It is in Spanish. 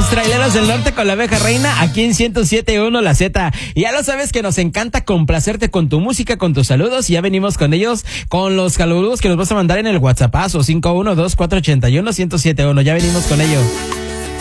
los traileros del norte con la abeja reina aquí en 107.1 La Z. Y ya lo sabes que nos encanta complacerte con tu música, con tus saludos. Y ya venimos con ellos, con los saludos que nos vas a mandar en el WhatsAppazo 512-481-1071. Ya venimos con ello.